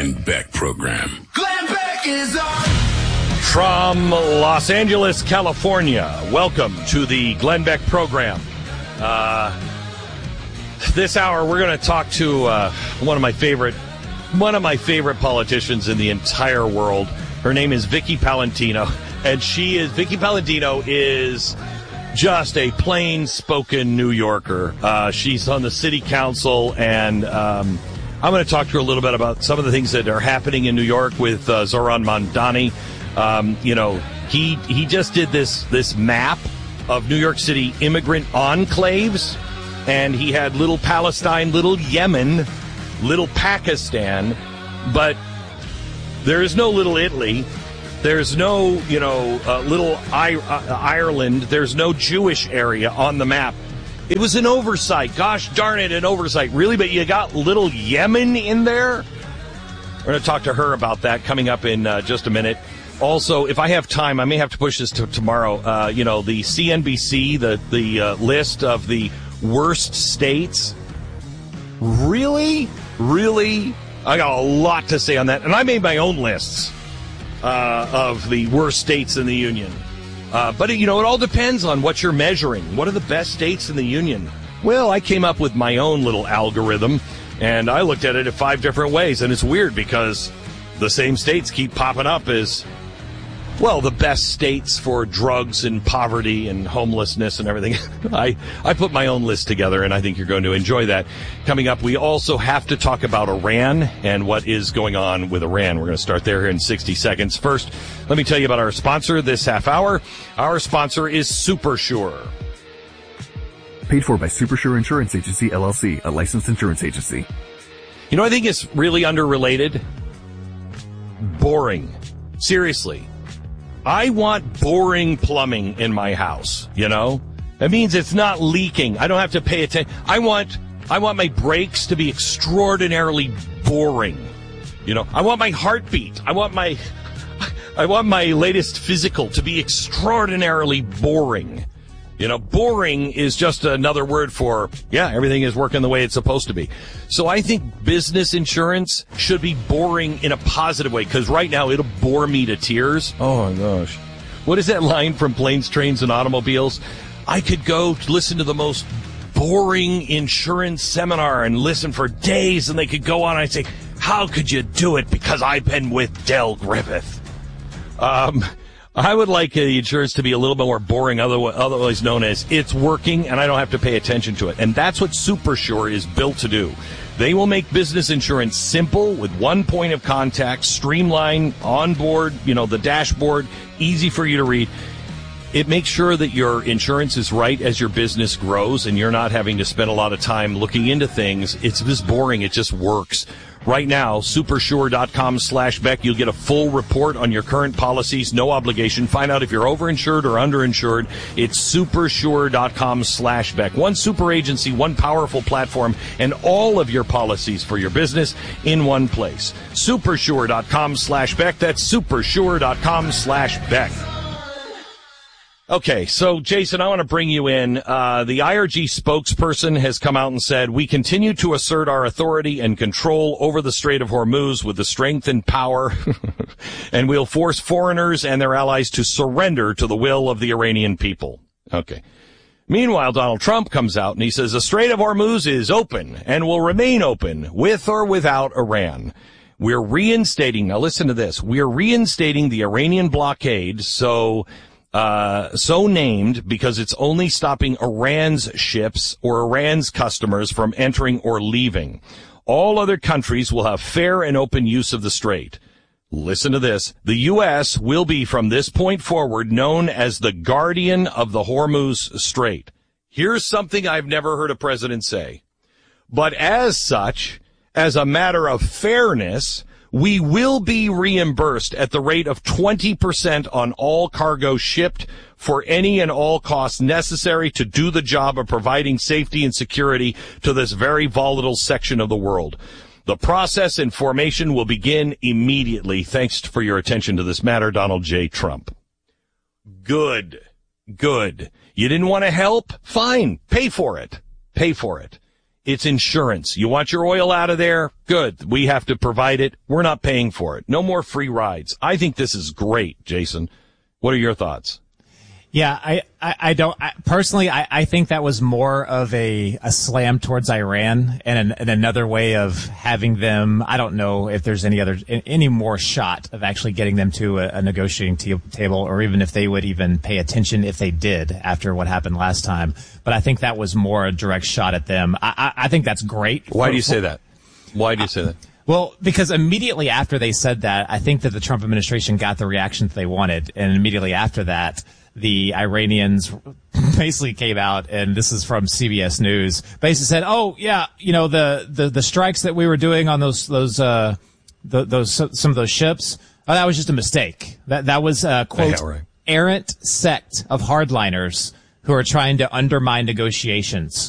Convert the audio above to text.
Glenn Beck Program. Glenn Beck is on. From Los Angeles, California, welcome to the Glenn Beck Program. This hour, we're going to talk to one of my favorite politicians in the entire world. Her name is Vicky Palantino, and Vicky Palantino is just a plain-spoken New Yorker. She's on the city council, and I'm going to talk to her a little bit about some of the things that are happening in New York with Zohran Mamdani. He just did this map of New York City immigrant enclaves, and he had little Palestine, little Yemen, little Pakistan, but there is no little Italy. There's no, little Ireland. There's no Jewish area on the map. It was an oversight. Gosh darn it, an oversight. Really? But you got little Yemen in there? We're going to talk to her about that coming up in just a minute. Also, if I have time, I may have to push this to tomorrow. The CNBC, the list of the worst states. Really? I got a lot to say on that. And I made my own lists of the worst states in the union. But it all depends on what you're measuring. What are the best states in the union? Well, I came up with my own little algorithm, and I looked at it 5 different ways. And it's weird because the same states keep popping up as, well, the best states for drugs and poverty and homelessness and everything. I put my own list together, and I think you're going to enjoy that. Coming up, we also have to talk about Iran and what is going on with Iran. We're going to start there in 60 seconds. First, let me tell you about our sponsor this half hour. Our sponsor is SuperSure. Paid for by SuperSure Insurance Agency, LLC, a licensed insurance agency. I think it's really underrelated. Boring. Seriously. I want boring plumbing in my house, That means it's not leaking. I don't have to pay attention. I want my brakes to be extraordinarily boring. I want my heartbeat. I want my latest physical to be extraordinarily boring. Boring is just another word for, everything is working the way it's supposed to be. So I think business insurance should be boring in a positive way, because right now it'll bore me to tears. Oh, my gosh. What is that line from Planes, Trains, and Automobiles? I could go listen to the most boring insurance seminar and listen for days, and they could go on and I'd say, how could you do it? Because I've been with Del Griffith. I would like the insurance to be a little bit more boring, otherwise known as it's working and I don't have to pay attention to it. And that's what SuperSure is built to do. They will make business insurance simple with one point of contact, streamline, onboard, the dashboard, easy for you to read. It makes sure that your insurance is right as your business grows and you're not having to spend a lot of time looking into things. It's just boring. It just works. Right now, supersure.com/Beck, you'll get a full report on your current policies, no obligation. Find out if you're overinsured or underinsured. It's supersure.com/Beck. One super agency, one powerful platform, and all of your policies for your business in one place. Supersure.com/Beck. That's supersure.com/Beck. Okay, so Jason, I want to bring you in. The IRG spokesperson has come out and said, we continue to assert our authority and control over the Strait of Hormuz with the strength and power, and we'll force foreigners and their allies to surrender to the will of the Iranian people. Okay. Meanwhile, Donald Trump comes out and he says the Strait of Hormuz is open and will remain open with or without Iran. We're reinstating, now listen to this, we're reinstating the Iranian blockade, so named because it's only stopping Iran's ships or Iran's customers from entering or leaving. All other countries will have fair and open use of the strait. Listen to this. The U.S. will be from this point forward known as the guardian of the Hormuz Strait. Here's something I've never heard a president say. But as such, as a matter of fairness, we will be reimbursed at the rate of 20% on all cargo shipped for any and all costs necessary to do the job of providing safety and security to this very volatile section of the world. The process and formation will begin immediately. Thanks for your attention to this matter, Donald J. Trump. Good. You didn't want to help? Fine. Pay for it. It's insurance. You want your oil out of there? Good. We have to provide it. We're not paying for it. No more free rides. I think this is great, Jason. What are your thoughts? Yeah, I don't personally. I think that was more of a slam towards Iran and another way of having them. I don't know if there's any more shot of actually getting them to a negotiating table, or even if they would even pay attention if they did after what happened last time. But I think that was more a direct shot at them. I think that's great. Why do you say that? Why do you say that? Well, because immediately after they said that, I think that the Trump administration got the reaction that they wanted, and immediately after that, the Iranians basically came out, and this is from CBS News, basically said, "Oh yeah, the strikes that we were doing on those some of those ships, that was just a mistake. That was quote yeah, right. errant sect of hardliners who are trying to undermine negotiations."